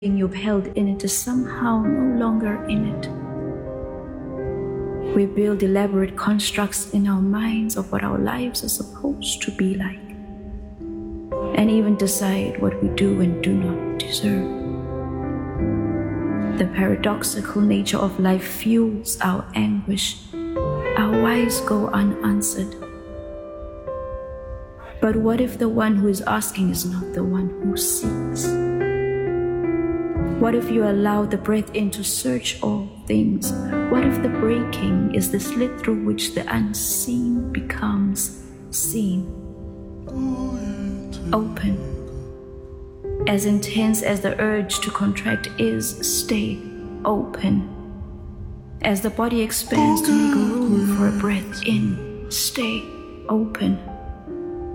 you've held in it is somehow no longer in it. We build elaborate constructs in our minds of what our lives are supposed to be like, and even decide what we do and do not deserve. The paradoxical nature of life fuels our anguish. Our whys go unanswered. But what if the one who is asking is not the one who seeks? What if you allow the breath in to search all things? What if the breaking is the slit through which the unseen becomes seen? Open. As intense as the urge to contract is, stay open. As the body expands to make room for a breath in, stay open.